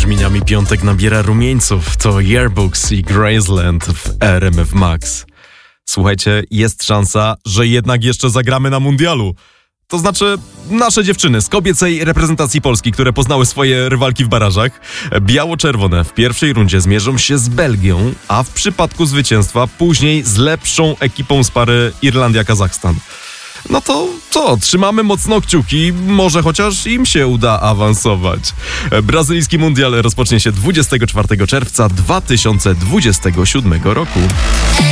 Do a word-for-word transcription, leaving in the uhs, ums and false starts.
brzmieniami piątek nabiera rumieńców. To Yearbooks i Graceland w R M F Max. Słuchajcie, jest szansa, że jednak jeszcze zagramy na mundialu. To znaczy nasze dziewczyny z kobiecej reprezentacji Polski, które poznały swoje rywalki w barażach. Biało-czerwone w pierwszej rundzie zmierzą się z Belgią, a w przypadku zwycięstwa później z lepszą ekipą z pary Irlandia-Kazachstan. No to co, trzymamy mocno kciuki, może chociaż im się uda awansować. Brazylijski mundial rozpocznie się dwudziestego czwartego czerwca dwa tysiące dwudziestego siódmego roku.